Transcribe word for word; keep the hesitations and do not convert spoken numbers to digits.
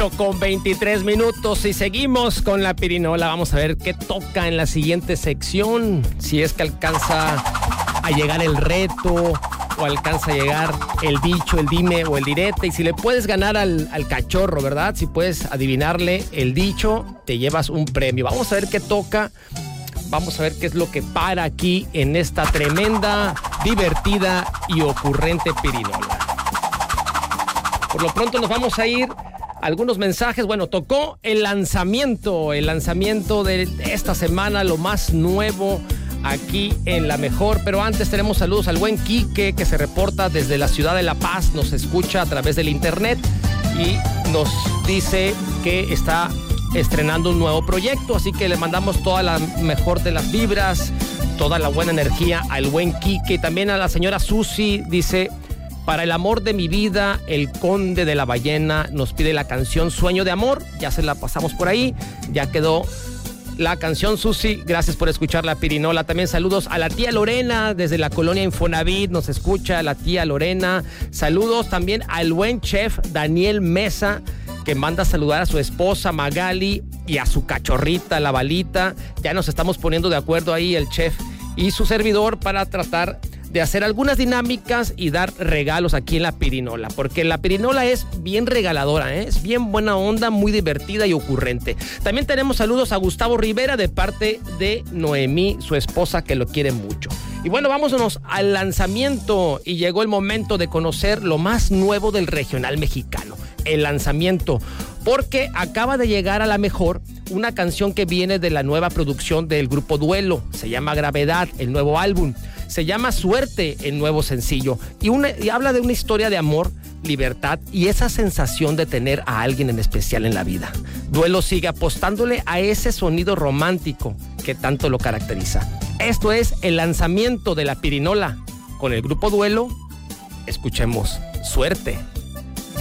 ocho con veintitrés minutos y seguimos con la pirinola. Vamos a ver qué toca en la siguiente sección. Si es que alcanza a llegar el reto o alcanza a llegar el dicho, el dime o el direte. Y si le puedes ganar al, al cachorro, ¿verdad? Si puedes adivinarle el dicho, te llevas un premio. Vamos a ver qué toca. Vamos a ver qué es lo que para aquí en esta tremenda, divertida y ocurrente pirinola. Por lo pronto nos vamos a ir a algunos mensajes. Bueno, tocó el lanzamiento, el lanzamiento de esta semana, lo más nuevo aquí en La Mejor. Pero antes tenemos saludos al buen Quique, que se reporta desde la ciudad de La Paz, nos escucha a través del internet y nos dice que está estrenando un nuevo proyecto, así que le mandamos toda la mejor de las vibras, toda la buena energía al buen Quique. También a la señora Susi, dice: para el amor de mi vida, el Conde de la Ballena nos pide la canción Sueño de Amor. Ya se la pasamos por ahí, ya quedó la canción, Susi. Gracias por escuchar la pirinola. También saludos a la tía Lorena desde la colonia Infonavit, nos escucha la tía Lorena. Saludos también al buen chef Daniel Mesa, que manda a saludar a su esposa Magali y a su cachorrita, la Balita. Ya nos estamos poniendo de acuerdo ahí el chef y su servidor para tratar de hacer algunas dinámicas y dar regalos aquí en la pirinola, porque la pirinola es bien regaladora, ¿eh? Es bien buena onda, muy divertida y ocurrente. También tenemos saludos a Gustavo Rivera de parte de Noemí, su esposa, que lo quiere mucho. Y bueno, vámonos al lanzamiento y llegó el momento de conocer lo más nuevo del regional mexicano, el lanzamiento, porque acaba de llegar a La Mejor una canción que viene de la nueva producción del grupo Duelo. Se llama Gravedad, el nuevo álbum. Se llama Suerte, el nuevo sencillo. Y, una, y habla de una historia de amor, libertad y esa sensación de tener a alguien en especial en la vida. Duelo sigue apostándole a ese sonido romántico que tanto lo caracteriza. Esto es el lanzamiento de la pirinola. Con el grupo Duelo, escuchemos Suerte.